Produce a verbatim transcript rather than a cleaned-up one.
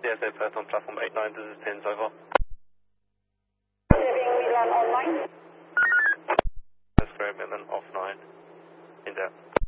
S A Perth on platform eight nine, this is Pins, over. Milan online. That's great, Midland, off nine. In depth.